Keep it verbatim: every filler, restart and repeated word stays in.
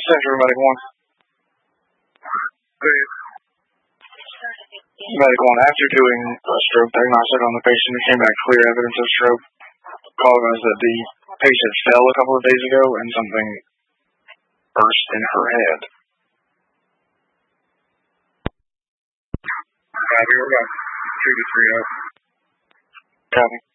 Central Medic one. Medic one, after doing a stroke diagnostic on the patient, it came back clear evidence of stroke. Call was that the patient fell a couple of days ago and something burst in her head. Copy, we're about two to three up. Copy.